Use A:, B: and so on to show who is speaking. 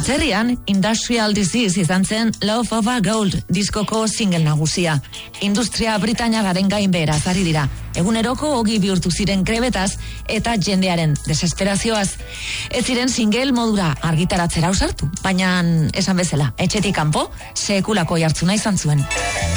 A: Atzerrian, Industrial Disease izan zen Love of a Gold diskoko single nagusia. Industria britainiarraren gainbeheraz ari dira. Eguneroko ogi bihurtu ziren grebetaz eta jendearen desesperazioaz. Ez ziren single modura argitaratzera ausartu, baina esan bezala, etxetik kanpo sekulako jartzuna izan zuen.